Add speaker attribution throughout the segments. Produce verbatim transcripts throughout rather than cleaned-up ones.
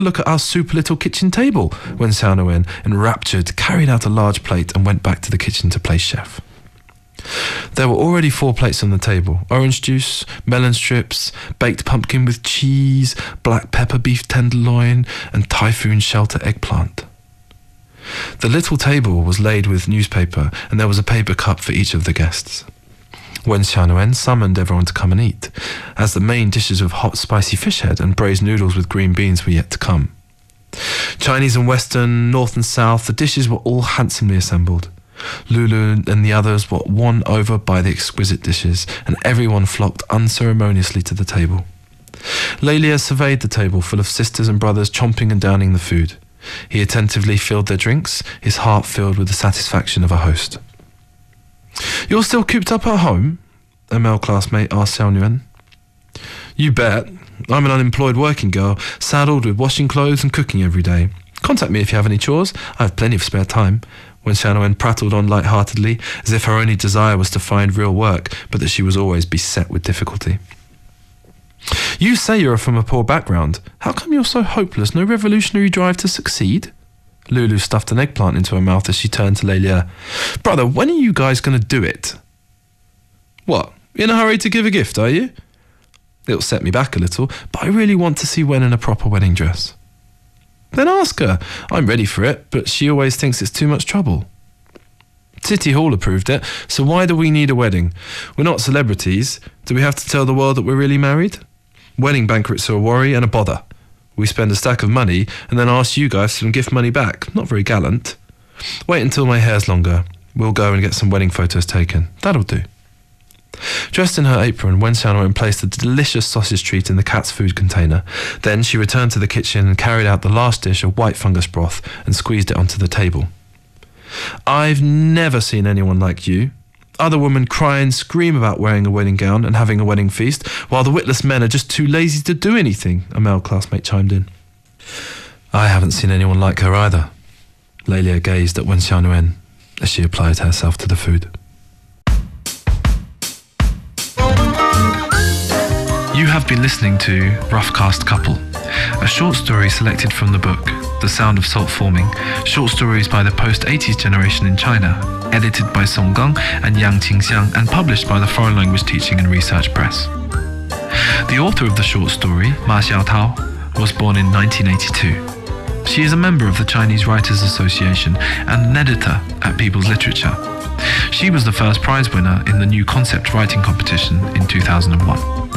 Speaker 1: look at our super little kitchen table. Wen Xiaonuan, enraptured, carried out a large plate and went back to the kitchen to play chef. There were already four plates on the table: orange juice, melon strips, baked pumpkin with cheese, black pepper beef tenderloin, and typhoon shelter eggplant. The little table was laid with newspaper, and there was a paper cup for each of the guests. Wen Xiaonuan summoned everyone to come and eat, as the main dishes of hot spicy fish head and braised noodles with green beans were yet to come. Chinese and Western, North and South, the dishes were all handsomely assembled. Lulu and the others were won over by the exquisite dishes, and everyone flocked unceremoniously to the table. Lélia surveyed the table full of sisters and brothers chomping and downing the food. He attentively filled their drinks, his heart filled with the satisfaction of a host. "You're still cooped up at home?" a male classmate asked Xiaonuan. "You bet. I'm an unemployed working girl, saddled with washing clothes and cooking every day. Contact me if you have any chores. I have plenty of spare time." When Xiaonuan prattled on light-heartedly, as if her only desire was to find real work, but that she was always beset with difficulty. "You say you're from a poor background. How come you're so hopeless? No revolutionary drive to succeed?" Lulu stuffed an eggplant into her mouth as she turned to Lélia. "Brother, when are you guys going to do it?" "What, in a hurry to give a gift, are you?" "It'll set me back a little, but I really want to see Wen in a proper wedding dress." "Then ask her. I'm ready for it, but she always thinks it's too much trouble." "City Hall approved it, so why do we need a wedding? We're not celebrities. Do we have to tell the world that we're really married? Wedding banquets are a worry and a bother. We spend a stack of money and then ask you guys for some gift money back. Not very gallant. Wait until my hair's longer. We'll go and get some wedding photos taken. That'll do." Dressed in her apron, Wen Xiaonuan placed a delicious sausage treat in the cat's food container. Then she returned to the kitchen and carried out the last dish of white fungus broth and squeezed it onto the table. "I've never seen anyone like you. Other women cry and scream about wearing a wedding gown and having a wedding feast, while the witless men are just too lazy to do anything," a male classmate chimed in. "I haven't seen anyone like her either." Lélia gazed at Wen Xiaonuan as she applied herself to the food. You have been listening to Rough Cast Couple, a short story selected from the book The Sound of Salt Forming, short stories by the post-eighties generation in China, edited by Song Gang and Yang Qingxiang and published by the Foreign Language Teaching and Research Press. The author of the short story, Ma Xiaotao, was born in nineteen eighty-two. She is a member of the Chinese Writers Association and an editor at People's Literature. She was the first prize winner in the New Concept Writing Competition in two thousand one.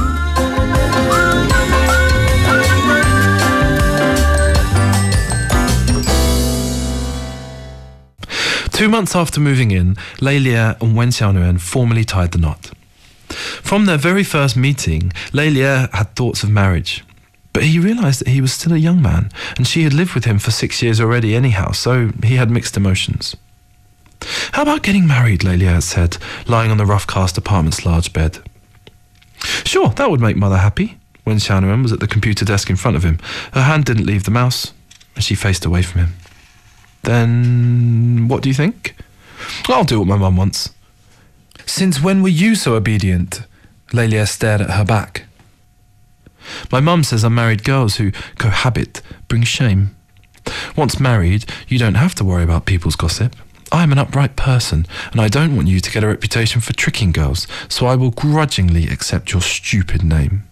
Speaker 1: Two months after moving in, Lélia and Wen Xiaonuan formally tied the knot. From their very first meeting, Lélia had thoughts of marriage. But he realised that he was still a young man, and she had lived with him for six years already anyhow, so he had mixed emotions. "How about getting married?" Lélia had said, lying on the rough-cast apartment's large bed. "Sure, that would make Mother happy." Wen Xiaonuan was at the computer desk in front of him. Her hand didn't leave the mouse, and she faced away from him. "Then what do you think?" "I'll do what my mum wants." "Since when were you so obedient?" Lélia stared at her back. "My mum says unmarried girls who cohabit bring shame. Once married, you don't have to worry about people's gossip. I'm an upright person, and I don't want you to get a reputation for tricking girls, so I will grudgingly accept your stupid name."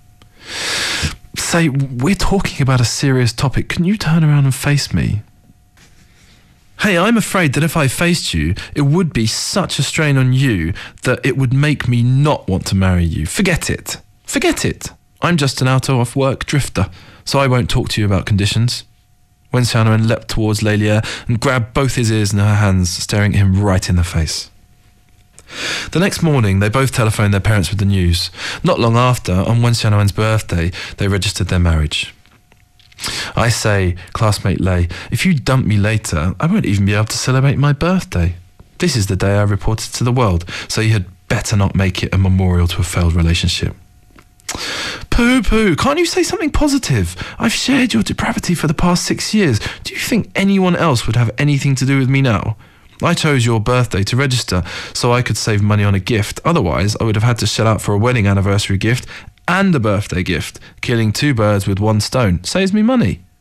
Speaker 1: "Say, we're talking about a serious topic. Can you turn around and face me?" "Hey, I'm afraid that if I faced you, it would be such a strain on you that it would make me not want to marry you. Forget it. Forget it. I'm just an out-of-work drifter, so I won't talk to you about conditions." Wen Xiaonuan leapt towards Lélia and grabbed both his ears in her hands, staring at him right in the face. The next morning, they both telephoned their parents with the news. Not long after, on Wen Xiaonuan's birthday, they registered their marriage. "I say, classmate Lei, if you dump me later, I won't even be able to celebrate my birthday. This is the day I reported to the world, so you had better not make it a memorial to a failed relationship." "Pooh-pooh, can't you say something positive? I've shared your depravity for the past six years. Do you think anyone else would have anything to do with me now? I chose your birthday to register so I could save money on a gift. Otherwise, I would have had to shell out for a wedding anniversary gift and a birthday gift. Killing two birds with one stone saves me money.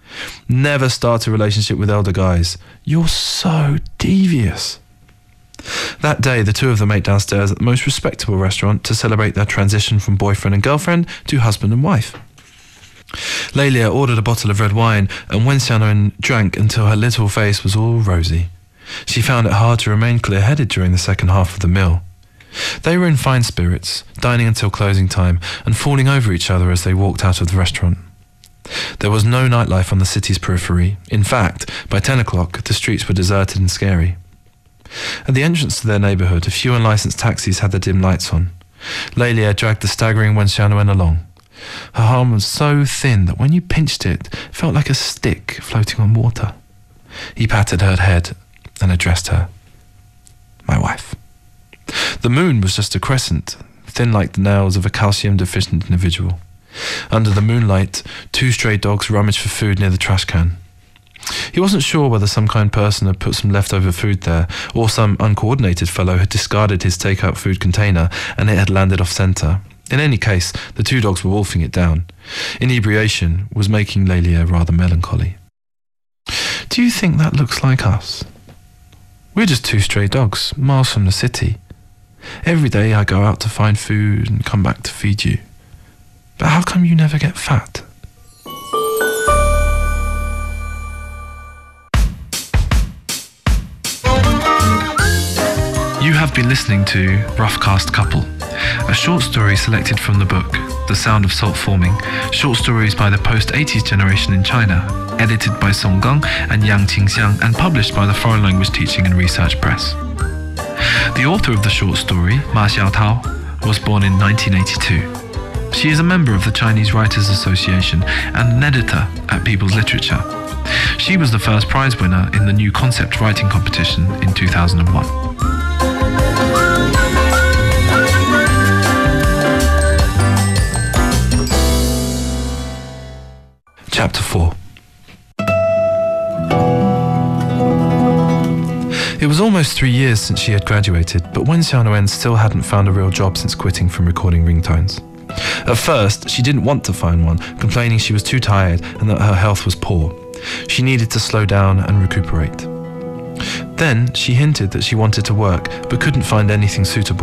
Speaker 1: Never start a relationship with elder guys. You're so devious. That day, the two of them ate downstairs at the most respectable restaurant to celebrate their transition from boyfriend and girlfriend to husband and wife. Lélia ordered a bottle of red wine, and Wen Xiaowen drank until her little face was all rosy. She found it hard to remain clear-headed during the second half of the meal. They were in fine spirits, dining until closing time and falling over each other as they walked out of the restaurant. There was no nightlife on the city's periphery. In fact, by ten o'clock, the streets were deserted and scary. At the entrance to their neighbourhood, a few unlicensed taxis had their dim lights on. Lélia dragged the staggering Wen Xiaowen along. Her arm was so thin that when you pinched it, it felt like a stick floating on water. He patted her head and addressed her. My wife. The moon was just a crescent, thin like the nails of a calcium-deficient individual. Under the moonlight, two stray dogs rummaged for food near the trash can. He wasn't sure whether some kind person had put some leftover food there, or some uncoordinated fellow had discarded his take-out food container and it had landed off-centre. In any case, the two dogs were wolfing it down. Inebriation was making Lélia rather melancholy. Do you think that looks like us? We're just two stray dogs, miles from the city. Every day I go out to find food and come back to feed you. But how come you never get fat? You have been listening to Rough Cast Couple, a short story selected from the book The Sound of Salt Forming, short stories by the post-eighties generation in China, edited by Song Gang and Yang Qingxiang and published by the Foreign Language Teaching and Research Press. The author of the short story, Ma Xiaotao, was born in nineteen eighty-two. She is a member of the Chinese Writers Association and an editor at People's Literature. She was the first prize winner in the New Concept Writing Competition in two thousand one. Chapter four. It was almost three years since she had graduated, but Wen Xiaowen still hadn't found a real job since quitting from recording ringtones. At first, she didn't want to find one, complaining she was too tired and that her health was poor. She needed to slow down and recuperate. Then, she hinted that she wanted to work, but couldn't find anything suitable.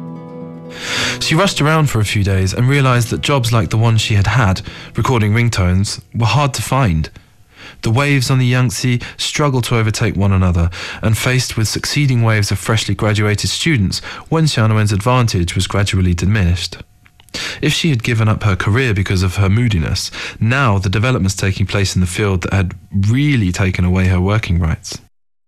Speaker 1: She rushed around for a few days and realised that jobs like the one she had had, recording ringtones, were hard to find. The waves on the Yangtze struggled to overtake one another, and faced with succeeding waves of freshly graduated students, Wen Xiaowen's advantage was gradually diminished. If she had given up her career because of her moodiness, now the developments taking place in the field that had really taken away her working rights.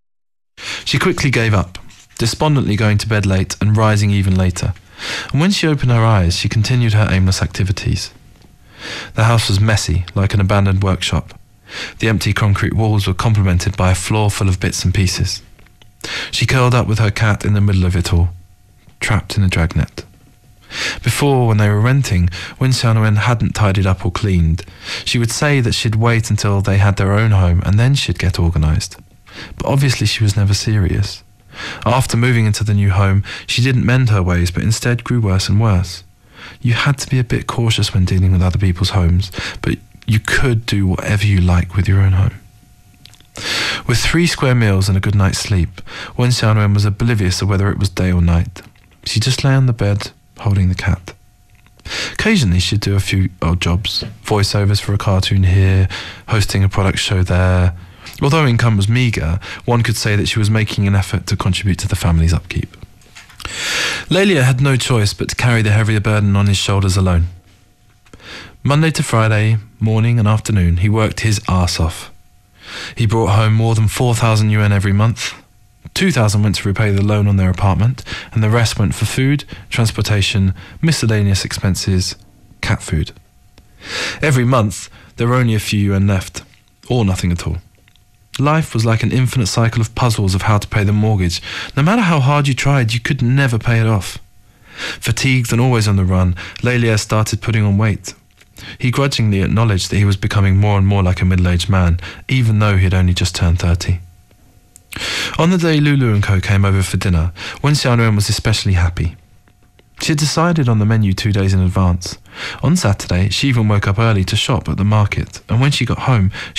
Speaker 1: She quickly gave up, despondently going to bed late and rising even later. And when she opened her eyes, she continued her aimless activities. The house was messy, like an abandoned workshop. The empty concrete walls were complemented by a floor full of bits and pieces. She curled up with her cat in the middle of it all, trapped in a dragnet. Before, when they were renting, Wen Xiaowen hadn't tidied up or cleaned. She would say that she'd wait until they had their own home and then she'd get organised. But obviously she was never serious. After moving into the new home, she didn't mend her ways, but instead grew worse and worse. You had to be a bit cautious when dealing with other people's homes, but you could do whatever you like with your own home. With three square meals and a good night's sleep, Wen Xiaowen was oblivious of whether it was day or night. She just lay on the bed, holding the cat. Occasionally she'd do a few odd jobs, voiceovers for a cartoon here, hosting a product show there. Although income was meagre, one could say that she was making an effort to contribute to the family's upkeep. Lélia had no choice but to carry the heavier burden on his shoulders alone. Monday to Friday, morning and afternoon, he worked his arse off. He brought home more than four thousand yuan every month. two thousand went to repay the loan on their apartment, and the rest went for food, transportation, miscellaneous expenses, cat food. Every month, there were only a few yuan left, or nothing at all. Life was like an infinite cycle of puzzles of how to pay the mortgage. No matter how hard you tried, you could never pay it off. Fatigued and always on the run, Lélia started putting on weight. He grudgingly acknowledged that he was becoming more and more like a middle-aged man, even though he had only just turned thirty. On the day Lulu and Co came over for dinner, Wen Xiaowen was especially happy. She had decided on the menu two days in advance. On Saturday, she even woke up early to shop at the market, and when she got home,